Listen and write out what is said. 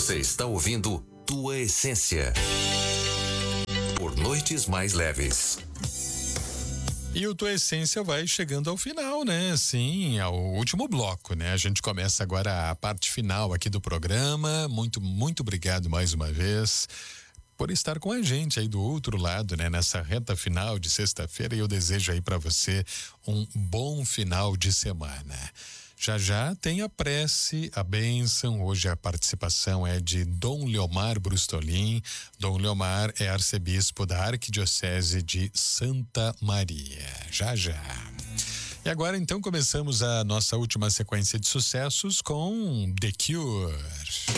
Você está ouvindo Tua Essência por Noites Mais Leves. E o Tua Essência vai chegando ao final, né? Sim, ao último bloco, né? A gente começa agora a parte final aqui do programa. Muito obrigado mais uma vez por estar com a gente aí do outro lado, né? Nessa reta final de sexta-feira, e eu desejo aí para você um bom final de semana. Já tem a prece, a bênção. Hoje a participação é de Dom Leomar Brustolin. Dom Leomar é arcebispo da Arquidiocese de Santa Maria. Já. E agora então começamos a nossa última sequência de sucessos com The Cure.